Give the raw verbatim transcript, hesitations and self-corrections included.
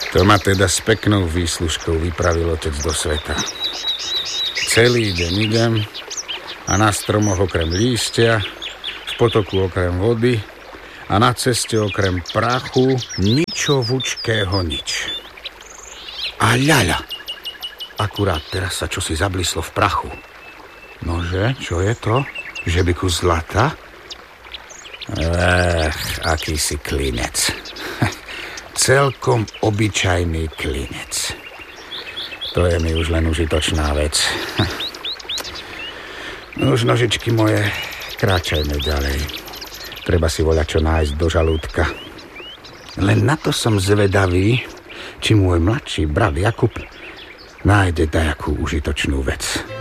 To ma teda s peknou výslužkou vypravil otec do sveta. Celý deň idem a na stromoch okrem lístia, v potoku okrem vody a na ceste okrem prachu ničovučkého nič. A ľaľa, akurát teraz sa čosi zablislo v prachu. Nože, čo je to? Že by kus zlata? Ech, akýsi klinec. Celkom obyčajný klinec. To je mi už len užitočná vec. Už nožičky moje, kráčajme ďalej. Treba si voľačo nájsť do žalúdka. Len na to som zvedavý, či môj mladší brat Jakub nájde dajakú užitočnú vec.